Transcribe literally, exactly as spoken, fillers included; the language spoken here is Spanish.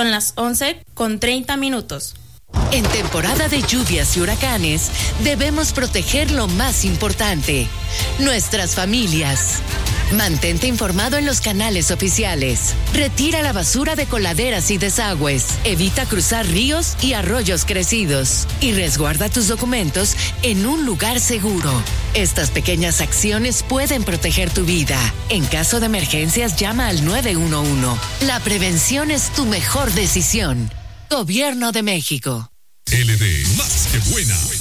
Son las once con treinta minutos. En temporada de lluvias y huracanes, debemos proteger lo más importante, nuestras familias. Mantente informado en los canales oficiales. Retira la basura de coladeras y desagües. Evita cruzar ríos y arroyos crecidos. Y resguarda tus documentos en un lugar seguro. Estas pequeñas acciones pueden proteger tu vida. En caso de emergencias, llama al nueve uno uno. La prevención es tu mejor decisión. Gobierno de México. L D, más que buena.